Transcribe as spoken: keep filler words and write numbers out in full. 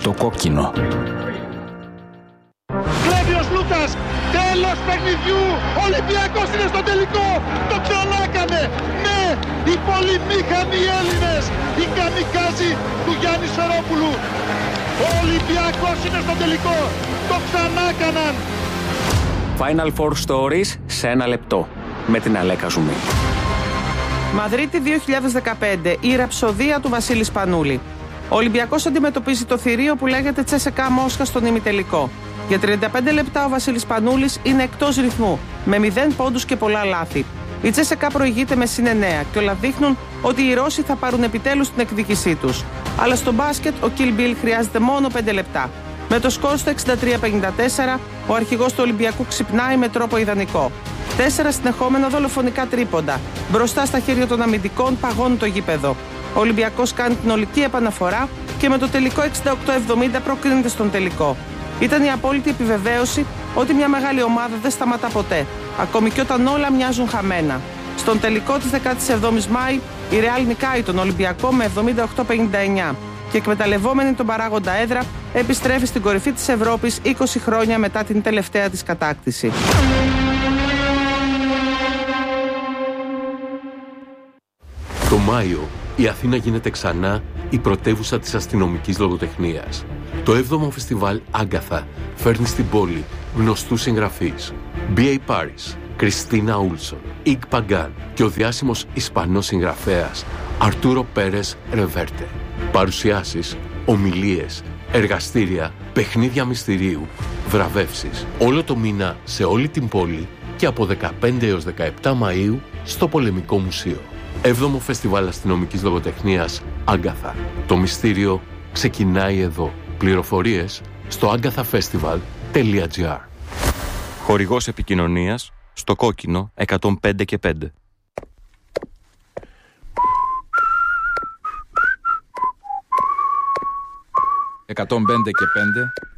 στο κόκκινο. Κλέβιος Λούκας, τέλος παιχνιδιού, Ολυμπιακός είναι στο τελικό, το ξανάκανε, ναι, οι πολυμήχανοι Έλληνες, οι καμικάζοι του Γιάννη Σφερόπουλου. Ο Ολυμπιακός είναι στο τελικό, το ξανάκαναν. Final Four Stories σε ένα λεπτό, με την Αλέκα Ζουμή. Μαδρίτη δύο χιλιάδες δεκαπέντε, η ραψοδία του Βασίλη Σπανούλη. Ο Ολυμπιακός αντιμετωπίζει το θηρίο που λέγεται Τσέσεκα Μόσχα στον ημιτελικό. Για τριάντα πέντε λεπτά ο Βασίλης Σπανούλης είναι εκτός ρυθμού, με μηδέν πόντους και πολλά λάθη. Η Τσέσεκα προηγείται με συν εννέα και όλα δείχνουν ότι οι Ρώσοι θα πάρουν επιτέλους την εκδίκησή τους. Αλλά στο μπάσκετ ο Kill Bill χρειάζεται μόνο πέντε λεπτά. Με το σκορ στο εξήντα τρία πενήντα τέσσερα, ο αρχηγός του Ολυμπιακού ξυπνάει με τρόπο ιδανικό. Τέσσερα συνεχόμενα δολοφονικά τρίποντα. Μπροστά στα χέρια των αμυντικών παγώνει το γήπεδο. Ο Ολυμπιακός κάνει την ολική επαναφορά και με το τελικό εξήντα οκτώ εβδομήντα προκρίνεται στον τελικό. Ήταν η απόλυτη επιβεβαίωση ότι μια μεγάλη ομάδα δεν σταματά ποτέ, ακόμη και όταν όλα μοιάζουν χαμένα. Στον τελικό της δεκάτη εβδόμη Μάη, η Ρεάλ νικάει τον Ολυμπιακό με εβδομήντα οκτώ πενήντα εννέα και εκμεταλλευόμενη τον παράγοντα έδρα επιστρέφει στην κορυφή της Ευρώπης είκοσι χρόνια μετά την τελευταία της κατάκτηση. Το Μάιο, η Αθήνα γίνεται ξανά η πρωτεύουσα της αστυνομικής λογοτεχνίας. Το έβδομο φεστιβάλ Άγκαθα φέρνει στην πόλη γνωστούς συγγραφείς. μπι έι Paris, Κριστίνα Ούλσον, Ικ Παγκάν και ο διάσημος Ισπανός συγγραφέας Αρτούρο Πέρες Ρεβέρτε. Παρουσιάσεις, ομιλίες, εργαστήρια, παιχνίδια μυστηρίου, βραβεύσεις. Όλο το μήνα σε όλη την πόλη και από δεκαπέντε έως δεκαεπτά Μαΐου στο Πολεμικό Μουσείο. Έβδομο Φεστιβάλ Αστυνομικής Λογοτεχνίας Άγκαθα. Το μυστήριο ξεκινάει εδώ. Πληροφορίες στο agathafestival τελεία gr. Χορηγός επικοινωνίας στο κόκκινο εκατόν πέντε και πέντε. εκατόν πέντε και πέντε